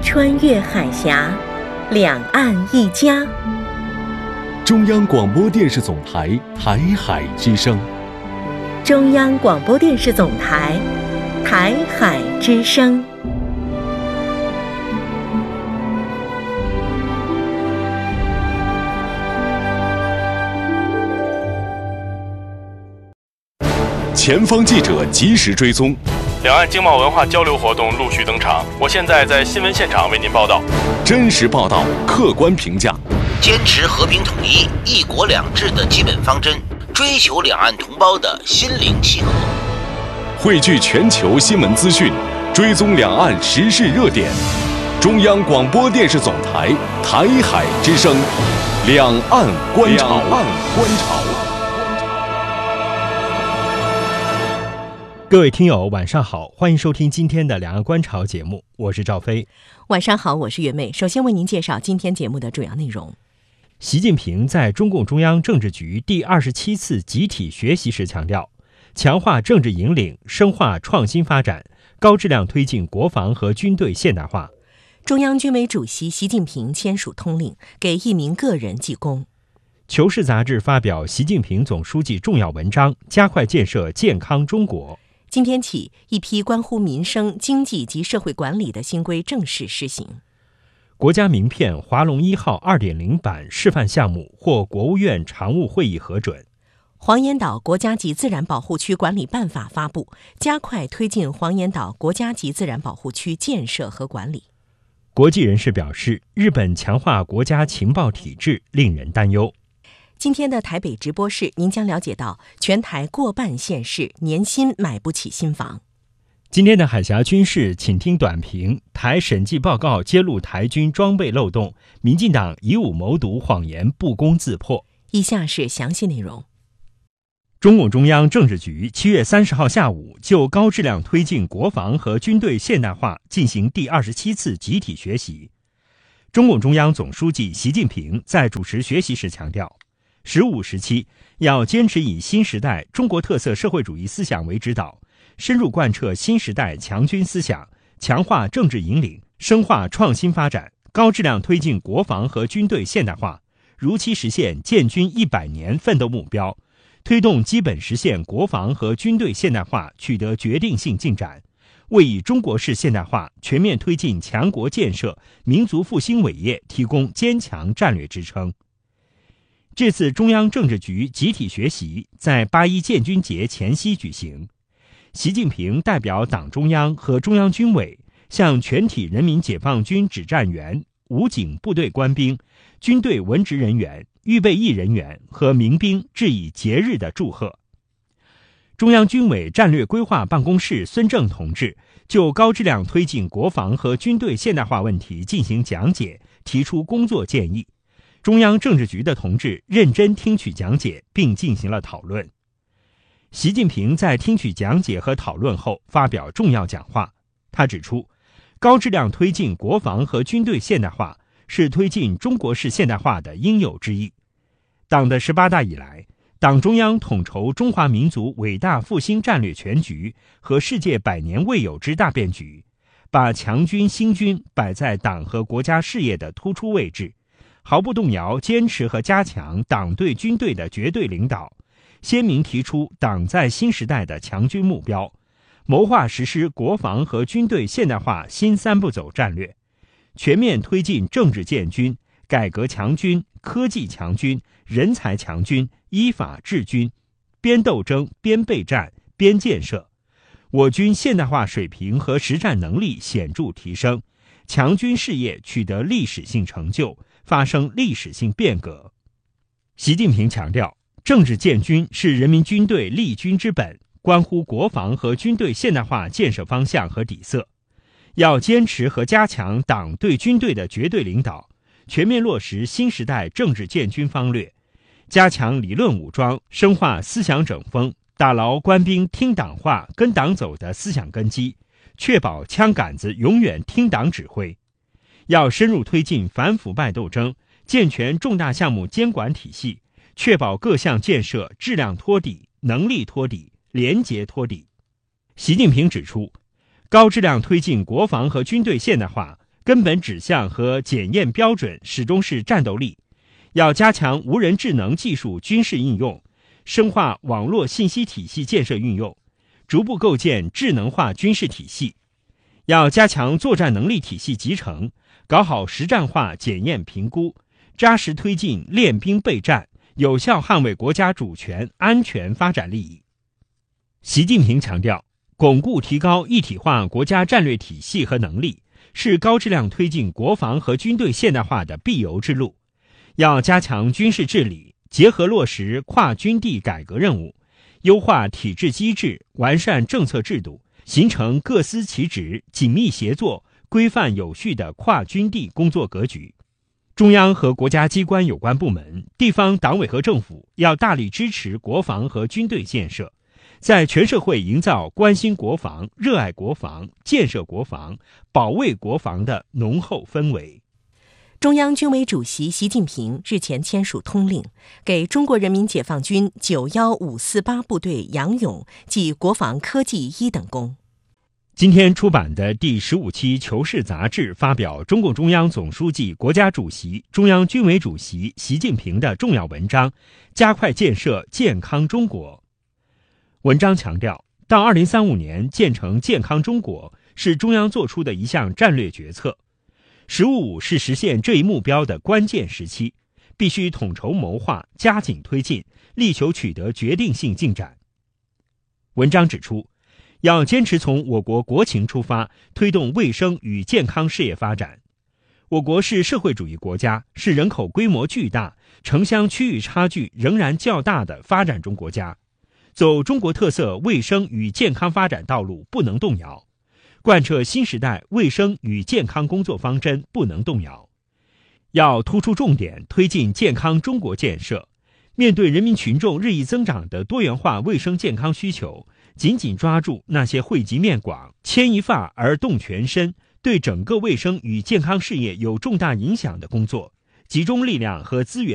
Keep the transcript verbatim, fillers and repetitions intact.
穿越海峡，两岸一家。 中央广播电视总台台海之声。 中央广播电视总台台海之声。 前方记者及时追踪， 两岸经贸文化交流活动陆续登场。我现在在新闻现场为您报道。 真实报道，客观评价， 坚持和平统一、一国两制的基本方针，追求两岸同胞的心灵契合。 汇聚全球新闻资讯，追踪两岸时事热点。中央广播电视总台台海之声，两岸观察。两岸观察。 各位听友晚上好，欢迎收听今天的两岸观察节目，我是赵飞。 晚上好，我是月妹。首先为您介绍今天节目的主要内容。 习近平在中共中央政治局第二十七次集体学习时强调，强化政治引领，深化创新发展，高质量推进国防和军队现代化。 中央军委主席习近平签署通令，给一名个人记功。 求是杂志发表习近平总书记重要文章，加快建设健康中国。 今天起，一批关乎民生、经济及社会管理的新规正式施行。 国家名片华龙一号 二点零 版示范项目获国务院常务会议核准。 黄岩岛国家级自然保护区管理办法发布，加快推进黄岩岛国家级自然保护区建设和管理。 国际人士表示，日本强化国家情报体制令人担忧。 今天的台北直播室，您将了解到全台过半县市年薪买不起新房。 今天的海峡军事，请听短评：台审计报告揭露台军装备漏洞，民进党以武谋独谎言不攻自破。 以下是详细内容。 中共中央政治局七月三十号下午就高质量推进国防和军队现代化进行第二十七次集体学习。中共中央总书记习近平在主持学习时强调，十五时期要坚持以新时代中国特色社会主义思想为指导，深入贯彻新时代强军思想，强化政治引领，深化创新发展，高质量推进国防和军队现代化，如期实现建军一百年奋斗目标，推动基本实现国防和军队现代化取得决定性进展，为以中国式现代化全面推进强国建设、民族复兴伟业提供坚强战略支撑。这次中央政治局集体学习在八一建军节前夕举行，习近平代表党中央和中央军委向全体人民解放军指战员、武警部队官兵、军队文职人员、预备役人员和民兵致以节日的祝贺。中央军委战略规划办公室孙正同志就高质量推进国防和军队现代化问题进行讲解，提出工作建议。中央政治局的同志认真听取讲解，并进行了讨论。习近平在听取讲解和讨论后发表重要讲话。他指出，高质量推进国防和军队现代化是推进中国式现代化的应有之义。党的十八大以来，党中央统筹中华民族伟大复兴战略全局和世界百年未有之大变局，把强军兴军摆在党和国家事业的突出位置，毫不动摇坚持和加强党对军队的绝对领导，鲜明提出党在新时代的强军目标，谋划实施国防和军队现代化新三步走战略，全面推进政治建军、改革强军、科技强军、人才强军、依法治军，边斗争边备战边建设，我军现代化水平和实战能力显著提升，强军事业取得历史性成就，发生历史性变革。习近平强调，政治建军是人民军队立军之本，关乎国防和军队现代化建设方向和底色。要坚持和加强党对军队的绝对领导，全面落实新时代政治建军方略，加强理论武装，深化思想整风，打牢官兵听党话、跟党走的思想根基，确保枪杆子永远听党指挥。要深入推进反腐败斗争，健全重大项目监管体系，确保各项建设质量托底、能力托底、廉洁托底。习近平指出，高质量推进国防和军队现代化， 根本指向和检验标准始终是战斗力。要加强无人智能技术军事应用，深化网络信息体系建设运用，逐步构建智能化军事体系。要加强作战能力体系集成，搞好实战化检验评估，扎实推进练兵备战，有效捍卫国家主权、安全、发展利益。习近平强调，巩固提高一体化国家战略体系和能力，是高质量推进国防和军队现代化的必由之路。要加强军事治理，结合落实跨军地改革任务，优化体制机制，完善政策制度，形成各司其职、紧密协作、规范有序的跨军地工作格局。中央和国家机关有关部门、地方党委和政府要大力支持国防和军队建设，在全社会营造关心国防、热爱国防、建设国防、保卫国防的浓厚氛围。 中央军委主席习近平日前签署通令，给中国人民解放军九一五四八部队杨勇记国防科技一等功。 今天出版的第十五期《求是》杂志发表中共中央总书记、国家主席、中央军委主席习近平的重要文章《加快建设健康中国》。文章强调，到二零三五年建成健康中国是中央作出的一项战略决策。十五五是实现这一目标的关键时期，必须统筹谋划，加紧推进，力求取得决定性进展。文章指出，要坚持从我国国情出发，推动卫生与健康事业发展。我国是社会主义国家，是人口规模巨大、城乡区域差距仍然较大的发展中国家，走中国特色卫生与健康发展道路不能动摇。贯彻新时代卫生与健康工作方针不能动摇，要突出重点推进健康中国建设。面对人民群众日益增长的多元化卫生健康需求，紧紧抓住那些惠及面广、牵一发而动全身，对整个卫生与健康事业有重大影响的工作，集中力量和资源